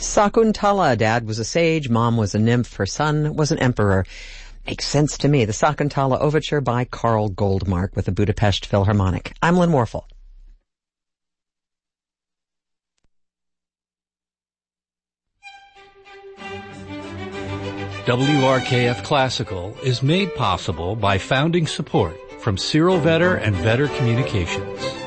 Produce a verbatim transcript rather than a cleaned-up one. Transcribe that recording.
Sakuntala. Dad was a sage, mom was a nymph, her son was an emperor. Makes sense to me. The Sakuntala Overture by Carl Goldmark with the Budapest Philharmonic. I'm Lynn Warfel. W R K F Classical is made possible by founding support from Cyril Vetter and Vetter Communications.